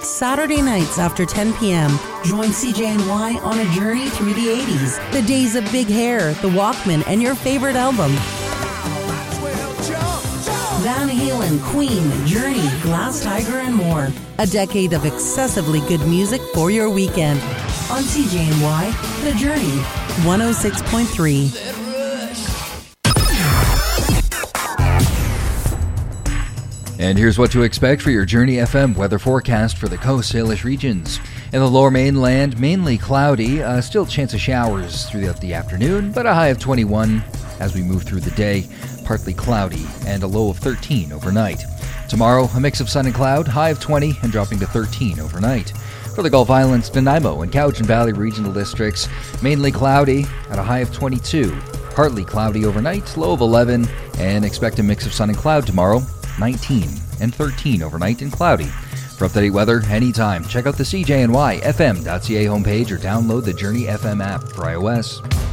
Saturday nights after 10 p.m. Join CJNY on a journey through the 80s, the days of big hair, the Walkman, and your favorite album. Van Halen, Queen, Journey, Glass Tiger, and more. A decade of excessively good music for your weekend. On CJNY, The Journey, 106.3. And here's what to expect for your Journey FM weather forecast for the Coast Salish regions. In the lower mainland, mainly cloudy, still chance of showers throughout the afternoon, but a high of 21 as we move through the day. Partly cloudy and a low of 13 overnight. Tomorrow, a mix of sun and cloud, high of 20 and dropping to 13 overnight. For the Gulf Islands, Nanaimo and Cowichan Valley regional districts, mainly cloudy at a high of 22. Partly cloudy overnight, low of 11, and expect a mix of sun and cloud tomorrow. 19 and 13 overnight and cloudy. For up-to-date weather anytime, check out the CJNY FM.ca homepage or download the Journey FM app for iOS.